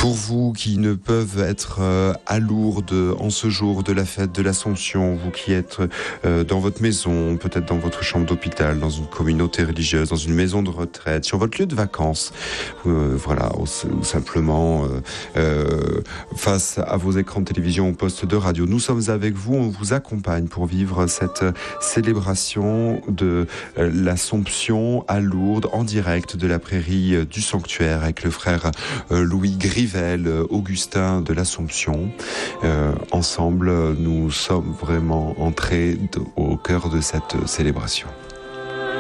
Pour vous qui ne peuvent être à Lourdes en ce jour de la fête de l'Assomption, vous qui êtes dans votre maison, peut-être dans votre chambre d'hôpital, dans une communauté religieuse, dans une maison de retraite, sur votre lieu de vacances, voilà, ou simplement face à vos écrans de télévision ou postes de radio, nous sommes avec vous, on vous accompagne pour vivre cette célébration de l'Assomption à Lourdes en direct de la prairie du sanctuaire avec le frère Louis Grivel, Augustin de l'Assomption. Ensemble, nous sommes vraiment entrés au cœur de cette célébration.